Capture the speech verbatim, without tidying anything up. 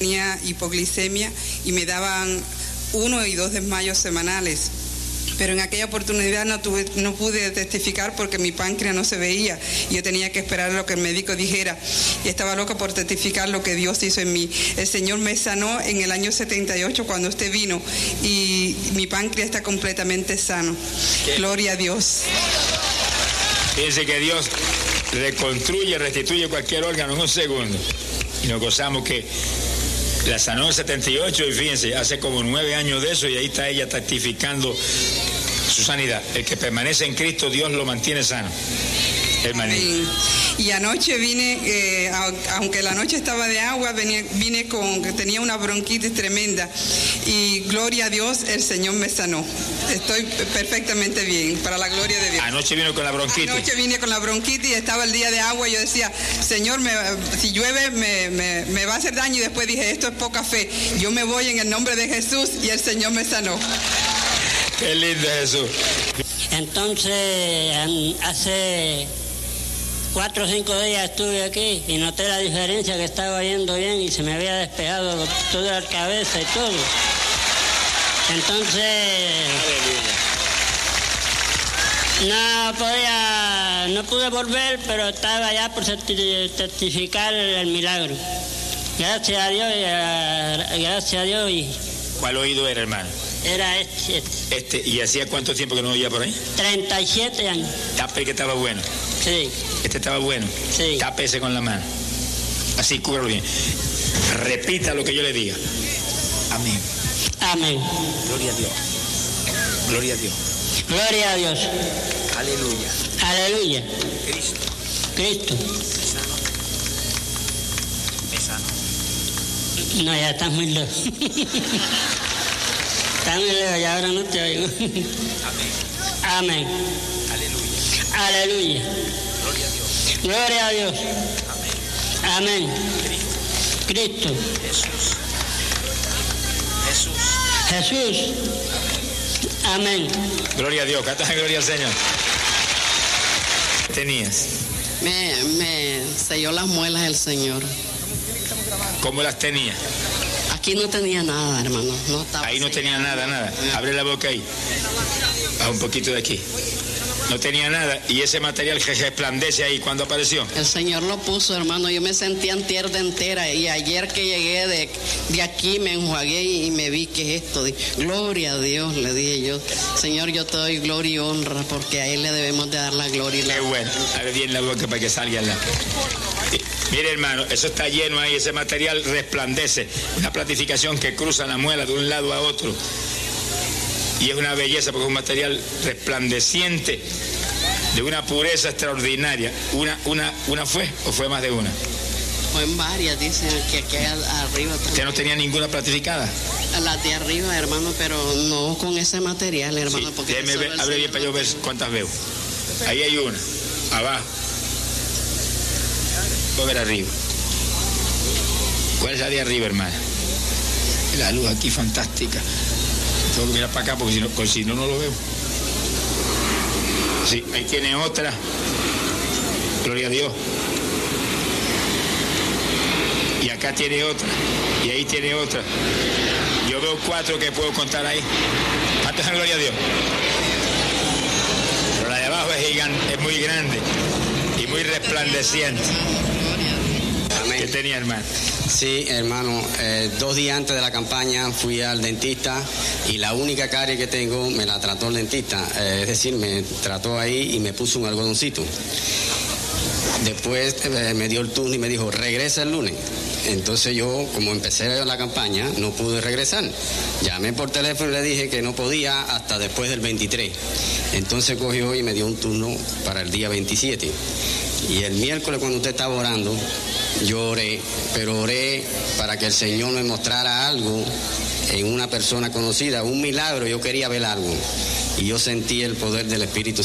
Tenía hipoglicemia y me daban uno y dos desmayos semanales. Pero en aquella oportunidad no, tuve, no pude testificar porque mi páncreas no se veía. Yo tenía que esperar lo que el médico dijera. Y estaba loca por testificar lo que Dios hizo en mí. El Señor me sanó en el año setenta y ocho cuando usted vino. Y mi páncreas está completamente sano. ¿Qué? Gloria a Dios. Fíjense que Dios reconstruye, restituye cualquier órgano en un segundo. Y nos gozamos que la sanó en setenta y ocho y fíjense, hace como nueve años de eso y ahí está ella testificando su sanidad. El que permanece en Cristo, Dios lo mantiene sano. Hermanito. Y anoche vine, eh, aunque la noche estaba de agua, vine, vine con, tenía una bronquitis tremenda y gloria a Dios, el Señor me sanó. Estoy perfectamente bien, para la gloria de Dios. Anoche vino con la bronquitis. Anoche vine con la bronquitis y estaba el día de agua y yo decía, Señor, me, si llueve me, me, me va a hacer daño, y después dije, esto es poca fe. Yo me voy en el nombre de Jesús y el Señor me sanó. Qué lindo Jesús. Entonces, hace cuatro o cinco días estuve aquí y noté la diferencia, que estaba yendo bien y se me había despegado toda la cabeza y todo. Entonces, no podía, no pude volver, pero estaba ya por certificar el milagro. Gracias a Dios, y a, gracias a Dios. Y ¿cuál oído era, hermano? Era este, este. Este, ¿y hacía cuánto tiempo que no oía por ahí? treinta y siete años. Tape que estaba bueno. Sí. Este estaba bueno. Sí. Tape ese con la mano. Así, cúbralo bien. Repita lo que yo le diga. Amén. Amén. Gloria a Dios. Gloria a Dios. Gloria a Dios. Aleluya. Aleluya. Cristo. Cristo. Me sanó. Me sanó. No, ya estás muy lejos. Estás muy lejos y ahora no te oigo. Amén. Amén. Aleluya. Aleluya. Gloria a Dios. Gloria a Dios. Amén. Amén. Cristo. Cristo. Jesús. Jesús. Jesús. Amén. Gloria a Dios. Canta gloria al Señor. ¿Qué tenías? Me, me selló las muelas el Señor. ¿Cómo las tenías? Aquí no tenía nada, hermano. No estaba ahí no sellado. tenía nada, nada. Abre la boca ahí. Baja un poquito de aquí. No tenía nada. Y ese material que resplandece ahí, ¿cuándo apareció? El Señor lo puso, hermano. Yo me sentía entierda entera. Y ayer que llegué de, de aquí me enjuagué y me vi que es esto. Gloria a Dios, le dije yo. Señor, yo te doy gloria y honra porque a Él le debemos de dar la gloria y la honra. Qué bueno. Abre bien la boca para que salga la... Mire, hermano, eso está lleno ahí. Ese material resplandece. Una platificación que cruza la muela de un lado a otro. Y es una belleza porque es un material resplandeciente de una pureza extraordinaria. ¿Una, una, una fue o fue más de una? Fue en varias, dicen que aquí arriba también. ¿Usted no tenía ninguna platificada? Las de arriba, hermano, pero no con ese material, hermano. Sí, porque déjeme ver, abre bien para yo ver cuántas veo. Ahí hay una, abajo. Voy a ver arriba. ¿Cuál es la de arriba, hermana? La luz aquí fantástica. Tengo que mirar para acá porque si no, porque si no, no lo veo. Sí, ahí tiene otra. Gloria a Dios. Y acá tiene otra. Y ahí tiene otra. Yo veo cuatro que puedo contar ahí. ¿Cuántas son, gloria a Dios? Pero la de abajo es gigante, es muy grande y muy resplandeciente. ¿Qué tenía, hermano? Sí, hermano, eh, dos días antes de la campaña fui al dentista y la única carie que tengo me la trató el dentista, eh, es decir, me trató ahí y me puso un algodoncito. Después eh, me dio el turno y me dijo, regresa el lunes. Entonces yo, como empecé la campaña, no pude regresar. Llamé por teléfono y le dije que no podía hasta después del veintitrés. Entonces cogió y me dio un turno para el día veintisiete. Y el miércoles cuando usted estaba orando, yo oré, pero oré para que el Señor me mostrara algo en una persona conocida, un milagro, yo quería ver algo. Y yo sentí el poder del Espíritu